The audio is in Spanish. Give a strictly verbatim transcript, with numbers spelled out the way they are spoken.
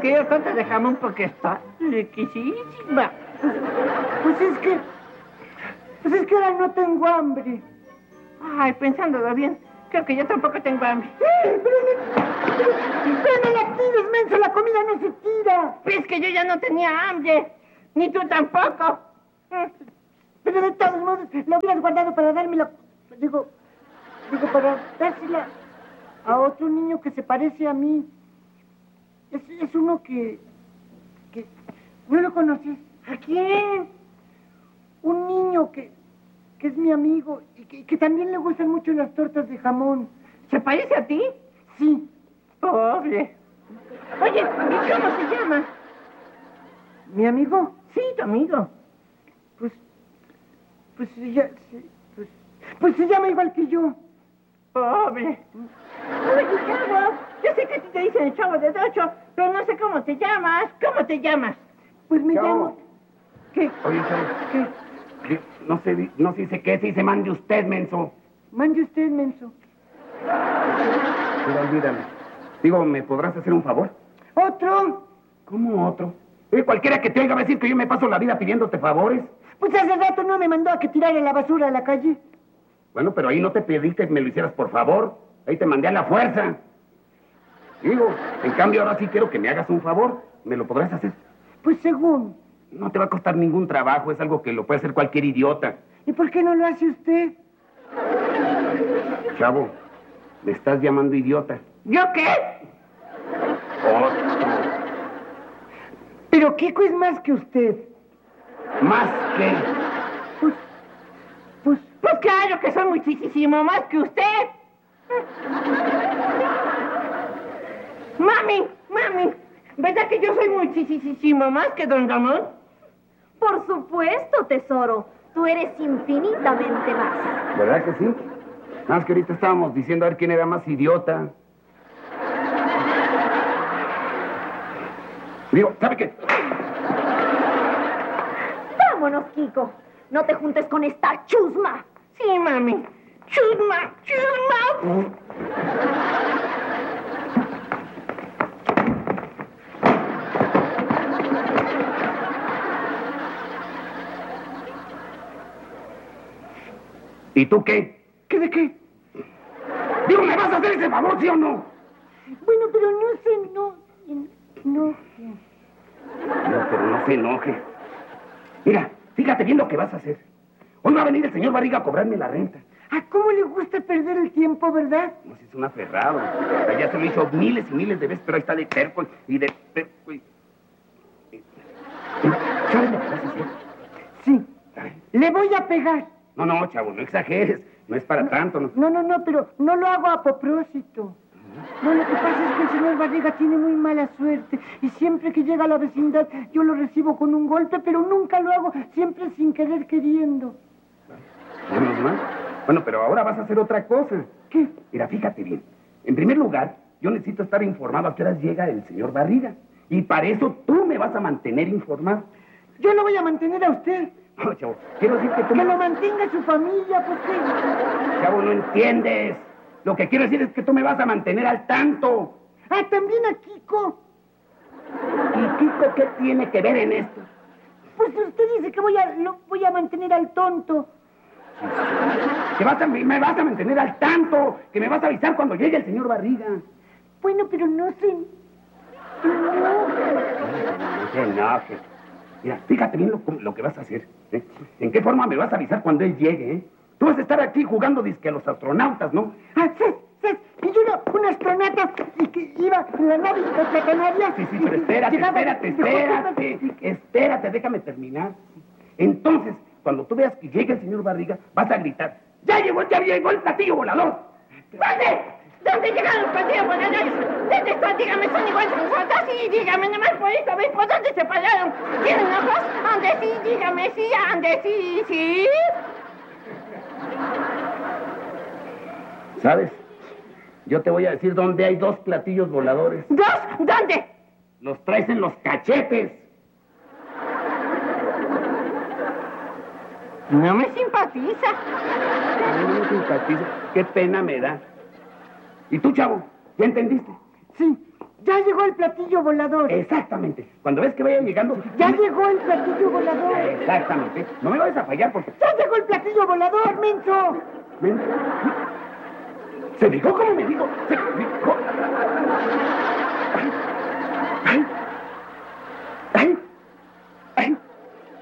quiero torta de jamón porque está riquísima. Pues, pues es que... Pues es que ahora no tengo hambre. Ay, pensándolo bien, creo que yo tampoco tengo hambre. ¡Eh! Pero, pero, pero no la tires, menso, la comida no se tira. Es que yo ya no tenía hambre, ni tú tampoco. Pero de todos modos, la hubieras guardado para dármela... Digo, digo, para dársela a otro niño que se parece a mí. Es, es uno que... que... ¿No lo conoces? ¿A quién? Un niño que... que es mi amigo y que, que también le gustan mucho las tortas de jamón. ¿Se parece a ti? Sí. Pobre. Oye, ¿y cómo se llama? ¿Mi amigo? Sí, tu amigo. Pues... Pues ya... Sí, pues, pues se llama igual que yo. Pobre. Oye, chavo, yo sé que te dicen el chavo de ocho, pero no sé cómo te llamas. ¿Cómo te llamas? Pues me Chavo. llamo... ¿Qué? Oye, chavo. ¿Qué? ¿Qué? No se, no se dice qué, se dice mande usted, menso. Mande usted, menso. Pero olvídame. Digo, ¿me podrás hacer un favor? ¿Otro? ¿Cómo otro? Eh, cualquiera que te oiga va a decir que yo me paso la vida pidiéndote favores. Pues hace rato no me mandó a que tirara la basura a la calle. Bueno, pero ahí no te pediste que me lo hicieras por favor. Ahí te mandé a la fuerza. Digo, en cambio ahora sí quiero que me hagas un favor. ¿Me lo podrás hacer? Pues según. No te va a costar ningún trabajo, es algo que lo puede hacer cualquier idiota. ¿Y por qué no lo hace usted? Chavo, me estás llamando idiota. ¿Yo qué? Otro. Pero Kiko es más que usted. ¿Más que? Pues... Pues... Pues claro que soy muchísimo más que usted. Mami, mami, ¿verdad que yo soy muchísimo más que don Ramón? Por supuesto, tesoro. Tú eres infinitamente más. ¿Verdad que sí? Nada más que ahorita estábamos diciendo a ver quién era más idiota. Digo, ¿sabe qué? Vámonos, Kiko. No te juntes con esta chusma. Sí, mami. Chusma, chusma. ¿Y tú qué? ¿Qué de qué? Digo, ¿me vas a hacer ese favor, sí o no? Bueno, pero no se no... No... No, pero no se enoje. Mira, fíjate bien lo que vas a hacer. Hoy va a venir el señor Barriga a cobrarme la renta. ¿A cómo le gusta perder el tiempo, verdad? No, si es un aferrado. Ya se lo hizo miles y miles de veces, pero ahí está de terco y de terco y... ¿Sabes lo que vas a hacer? Sí. Le voy a pegar. No, no, chavo, no exageres. No es para tanto, ¿no? No, no, no, pero no lo hago a propósito. No, lo que pasa es que el señor Barriga tiene muy mala suerte y siempre que llega a la vecindad yo lo recibo con un golpe, pero nunca lo hago, siempre sin querer queriendo. Menos mal. Bueno, pero ahora vas a hacer otra cosa. ¿Qué? Mira, fíjate bien. En primer lugar, yo necesito estar informado a qué horas llega el señor Barriga. Y para eso tú me vas a mantener informado. Yo lo voy a mantener a usted. No, chavo, quiero decir que tú... Que lo mantenga su familia, pues qué. Chavo, no entiendes. Lo que quiero decir es que tú me vas a mantener al tanto. Ah, también a Kiko. ¿Y Kiko qué tiene que ver en esto? Pues usted dice que voy a, lo voy a mantener al tonto. Que vas a, me vas a mantener al tanto. Que me vas a avisar cuando llegue el señor Barriga. Bueno, pero no sé... No se enoje. Mira, fíjate bien lo, lo que vas a hacer. ¿eh? ¿En qué forma me vas a avisar cuando él llegue? ¿eh? Tú vas a estar aquí jugando disque a los astronautas, ¿no? Ah, sí, sí. Y yo era un astronauta y que iba en la nave de la Canaria. Sí, sí, pero espérate, espérate, espérate. Espérate, déjame terminar. Entonces, cuando tú veas que llega el señor Barriga, vas a gritar: ¡Ya llegó, ya llegó el platillo volador! ¿Dónde? ¿Dónde llegaron los platillos voladores? ¿Dónde están? Dígame, ¿son iguales a nosotros? Sí, dígame, nomás por eso, ¿ves? ¿Por dónde se pararon? ¿Tienen ojos? ¿Ande sí? Dígame, sí, ande sí, sí. ¿Sabes? Yo te voy a decir dónde hay dos platillos voladores. ¿Dos? ¿Dónde? Los traes en los cachetes. No me simpatiza. No me simpatiza. Qué pena me da. ¿Y tú, chavo? ¿Ya entendiste? Sí, ya llegó. llegó el platillo volador. Exactamente. Cuando ves que vaya llegando... Ya llegó el platillo volador. Exactamente. No me vayas a fallar porque... ¡Ya llegó el platillo volador, menso! ¿Se fijó cómo me dijo? ¿Se fijó?